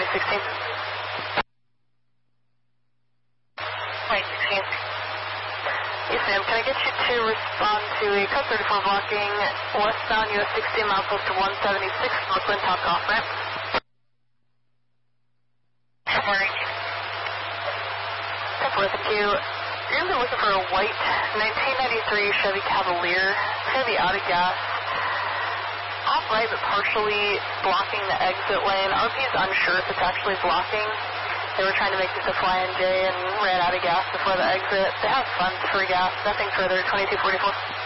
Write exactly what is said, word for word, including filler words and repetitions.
sixteen. twenty sixteen. Yes, ma'am. Can I get you to respond to a code thirty-four blocking westbound U S sixteen milepost to one seventy-six, Brooklyn, top off ramp? Sorry. With you. You're going to be looking for a white nineteen ninety-three Chevy Cavalier. It's going to be out of gas. Off right, but partially blocking the exit lane. R P is unsure if it's actually blocking. They were trying to make this a Fly N J and ran out of gas before the exit. They have funds for gas. Nothing further. twenty-two forty-four.